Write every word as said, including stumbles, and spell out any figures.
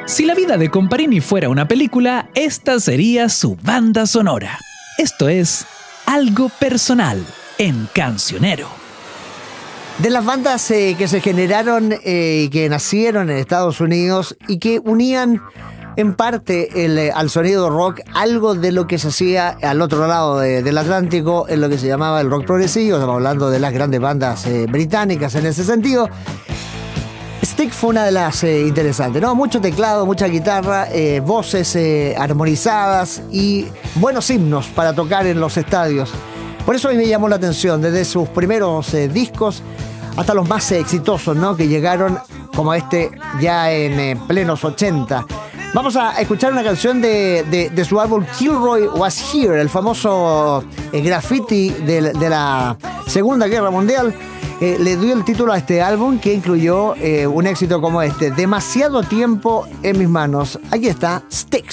Si la vida de Comparini fuera una película, esta sería su banda sonora. Esto es Algo Personal en Cancionero. De las bandas eh, que se generaron eh, y que nacieron en Estados Unidos y que unían en parte el, eh, al sonido rock algo de lo que se hacía al otro lado de, del Atlántico, en lo que se llamaba el rock progresivo. Estamos hablando de las grandes bandas eh, británicas en ese sentido. Styx fue una de las eh, interesantes, ¿no? Mucho teclado, mucha guitarra, eh, voces eh, armonizadas y buenos himnos para tocar en los estadios. Por eso a mí me llamó la atención, desde sus primeros eh, discos hasta los más eh, exitosos, ¿no? Que llegaron como este ya en eh, plenos ochenta. Vamos a escuchar una canción de, de, de su álbum Kilroy Was Here, el famoso eh, graffiti de, de la Segunda Guerra Mundial. Eh, le dio el título a este álbum, que incluyó eh, un éxito como este, Demasiado tiempo en mis manos. Aquí está Styx.